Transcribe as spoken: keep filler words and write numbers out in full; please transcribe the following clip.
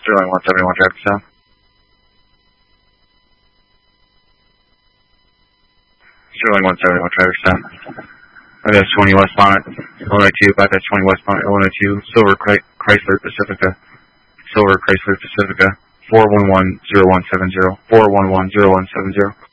Sterling one seventy-one, traffic south. Sterling one seventy-one, traffic south. I got twenty westbound at Illinois two, about that twenty westbound at Illinois two, Silver Chrysler Pacifica, Silver Chrysler Pacifica, four one one zero one seven zero, four one one zero one seven zero.